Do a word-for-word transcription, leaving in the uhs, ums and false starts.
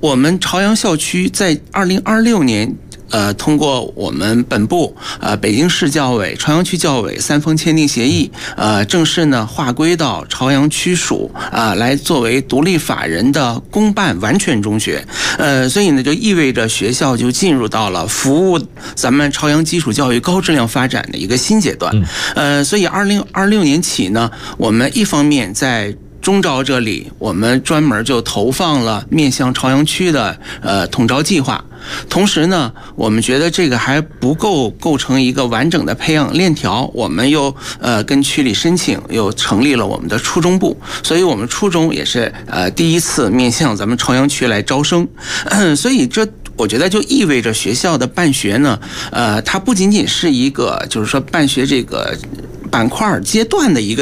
我们朝阳校区在二零二六年。呃，通过我们本部、呃北京市教委、朝阳区教委三方签订协议，呃，正式呢划归到朝阳区属啊、呃，来作为独立法人的公办完全中学。呃，所以呢，就意味着学校就进入到了服务咱们朝阳基础教育高质量发展的一个新阶段。呃，所以二零二六年起呢，我们一方面在中招这里，我们专门就投放了面向朝阳区的呃统招计划。同时呢，我们觉得这个还不够构成一个完整的培养链条，我们又呃跟区里申请，又成立了我们的初中部，所以我们初中也是呃第一次面向咱们朝阳区来招生，嗯、所以这。我觉得就意味着学校的办学呢，呃，它不仅仅是一个，就是说办学这个板块阶段的一个